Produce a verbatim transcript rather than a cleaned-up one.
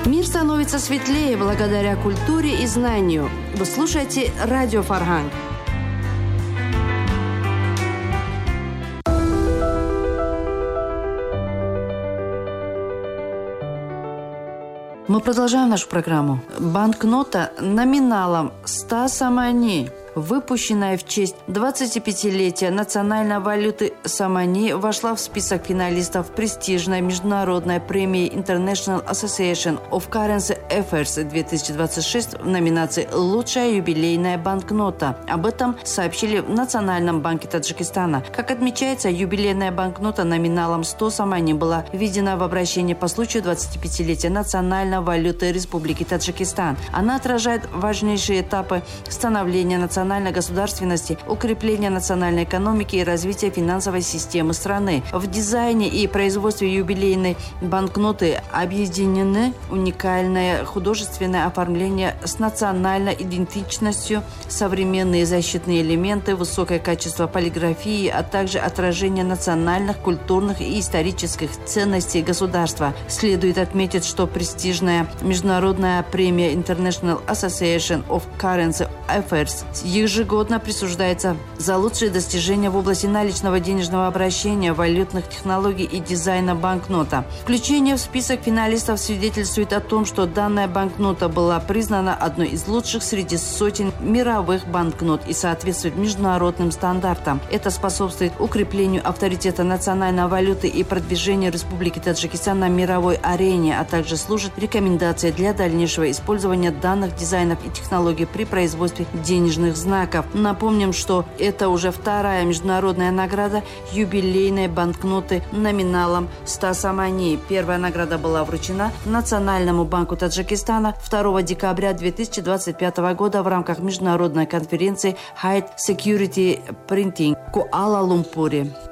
Мир становится светлее благодаря культуре и знанию. Вы слушаете Радио Фарганг. Мы продолжаем нашу программу. Банкнота номиналом сто самани, выпущенная в честь двадцатипятилетия национальной валюты самани, вошла в список финалистов престижной международной премии International Association of Currency Affairs две тысячи двадцать шесть в номинации «Лучшая юбилейная банкнота». Об этом сообщили в Национальном банке Таджикистана. Как отмечается, юбилейная банкнота номиналом сто самани была введена в обращение по случаю двадцатипятилетия национальной валюты Республики Таджикистан. Она отражает важнейшие этапы становления национальной национальной государственности, укрепления национальной экономики и развития финансовой системы страны. В дизайне и производстве юбилейной банкноты объединены уникальное художественное оформление с национальной идентичностью, современные защитные элементы, высокое качество полиграфии, а также отражение национальных, культурных и исторических ценностей государства. Следует отметить, что престижная международная премия International Association of Currency Affairs ежегодно присуждается за лучшие достижения в области наличного денежного обращения, валютных технологий и дизайна банкнота. Включение в список финалистов свидетельствует о том, что данная банкнота была признана одной из лучших среди сотен мировых банкнот и соответствует международным стандартам. Это способствует укреплению авторитета национальной валюты и продвижению Республики Таджикистан на мировой арене, а также служит рекомендацией для дальнейшего использования данных дизайнов и технологий при производстве денежных знаков. Напомним, что это уже вторая международная награда юбилейной банкноты номиналом сто самани. Первая награда была вручена Национальному банку Таджикистана второго декабря две тысячи двадцать пятого года в рамках международной конференции High Security Printing в Куала-Лумпуре.